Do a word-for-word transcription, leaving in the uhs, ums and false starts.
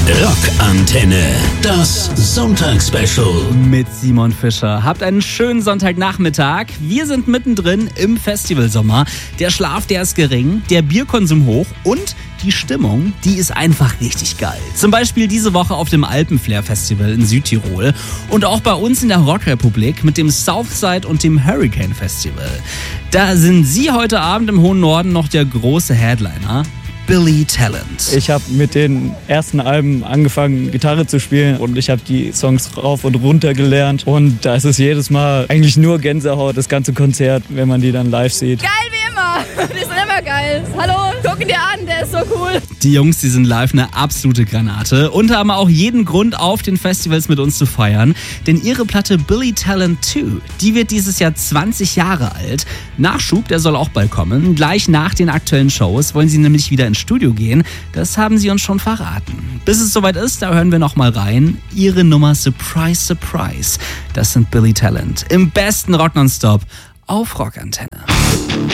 Rockantenne, das Sonntagsspecial. Mit Simon Fischer. Habt einen schönen Sonntagnachmittag. Wir sind mittendrin im Festivalsommer. Der Schlaf, der ist gering, der Bierkonsum hoch und die Stimmung, die ist einfach richtig geil. Zum Beispiel diese Woche auf dem Alpenflair Festival in Südtirol und auch bei uns in der Rockrepublik mit dem Southside und dem Hurricane Festival. Da sind Sie heute Abend im hohen Norden noch der große Headliner. Billy Talent. Ich habe mit den ersten Alben angefangen, Gitarre zu spielen und ich habe die Songs rauf und runter gelernt. Und da ist es jedes Mal eigentlich nur Gänsehaut, das ganze Konzert, wenn man die dann live sieht. Geil wie immer! Die sind immer geil. Hallo, gucken dir an, der ist so cool. Die Jungs, die sind live eine absolute Granate und haben auch jeden Grund, auf den Festivals mit uns zu feiern. Denn ihre Platte Billy Talent zwei, die wird dieses Jahr zwanzig Jahre alt. Nachschub, der soll auch bald kommen. Gleich nach den aktuellen Shows wollen sie nämlich wieder ins Studio gehen. Das haben sie uns schon verraten. Bis es soweit ist, da hören wir noch mal rein. Ihre Nummer Surprise, Surprise. Das sind Billy Talent. Im besten Rock nonstop auf Rockantenne.